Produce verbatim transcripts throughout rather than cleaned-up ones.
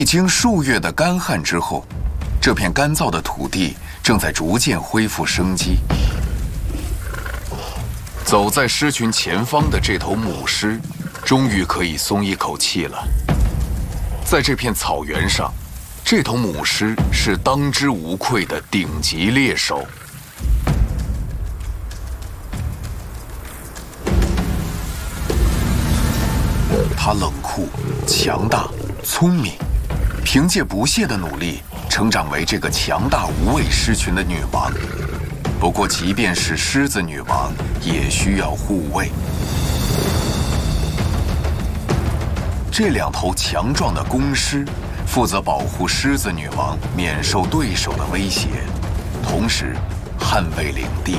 经数月的干旱之后，这片干燥的土地正在逐渐恢复生机。走在狮群前方的这头母狮，终于可以松一口气了。在这片草原上，这头母狮是当之无愧的顶级猎手。它冷酷、强大、聪明，凭借不懈的努力，成长为这个强大无畏狮群的女王。不过，即便是狮子女王，也需要护卫。这两头强壮的公狮负责保护狮子女王免受对手的威胁，同时捍卫领地。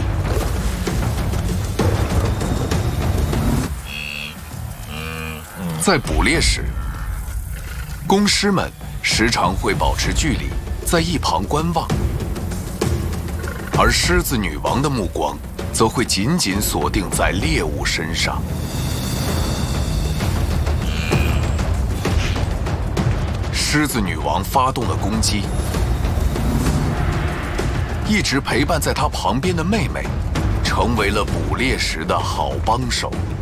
在捕猎时，公狮们时常会保持距离，在一旁观望，而狮子女王的目光则会紧紧锁定在猎物身上。狮子女王发动了攻击，一直陪伴在她旁边的妹妹，成为了捕猎时的好帮手。